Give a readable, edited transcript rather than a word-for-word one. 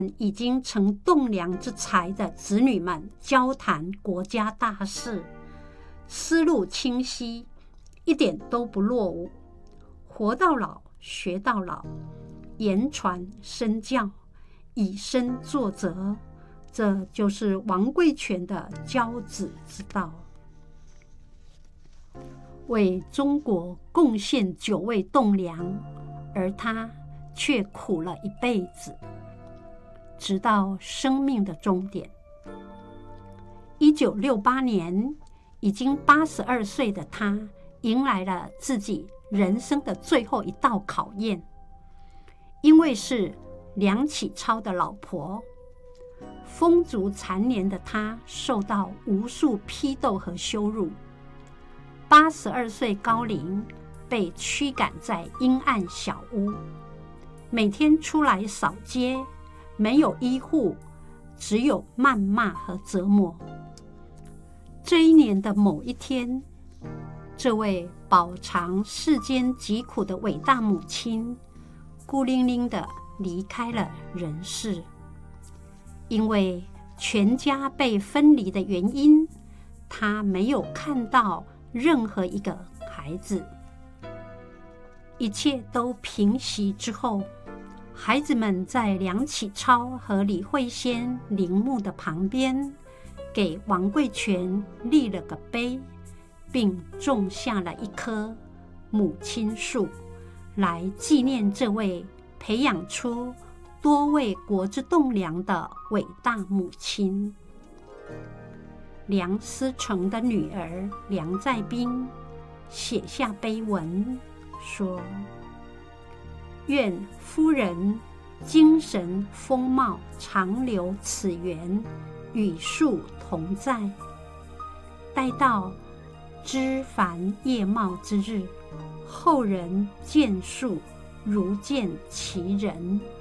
已经成栋梁之才的子女们交谈国家大事，思路清晰，一点都不落伍。活到老，学到老，言传身教，以身作则，这就是王贵全的教子之道。为中国贡献9位栋梁，而他却苦了一辈子，直到生命的终点。1968年，已经82岁的他，迎来了自己人生的最后一道考验。因为是梁启超的老婆，风烛残年的他受到无数批斗和羞辱。82岁高龄，被驱赶在阴暗小屋，每天出来扫街，没有医护，只有谩骂和折磨。这一年的某一天，这位饱尝世间疾苦的伟大母亲，孤零零地离开了人世。因为全家被分离的原因，她没有看到任何一个孩子。一切都平息之后，孩子们在梁启超和李惠仙陵墓的旁边，给王贵全立了个碑，并种下了一棵母亲树，来纪念这位培养出多位国之栋梁的伟大母亲。梁思成的女儿梁再冰写下碑文说：愿夫人精神风貌长留此园，与树同在。待到枝繁叶茂之日，后人见树如见其人。